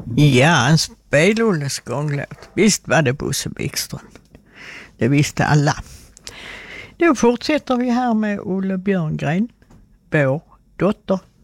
Ja, en spelolles gånglåt. Visst var det Bosse Bäckström. Det visste alla. Då fortsätter vi här med Olle Björngren, vår dotter